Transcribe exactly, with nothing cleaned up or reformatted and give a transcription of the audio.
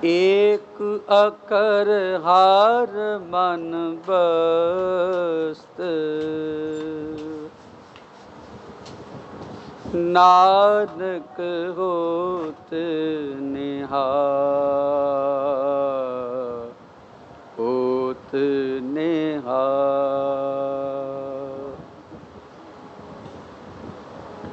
ਏਕ ਅਕਰ ਹਰ ਮਨ ਬਸਤ, ਨਾਨਕ ਹੋਤ ਨਿਹਾਲ, ਹੋਤ ਨਿਹਾਲ।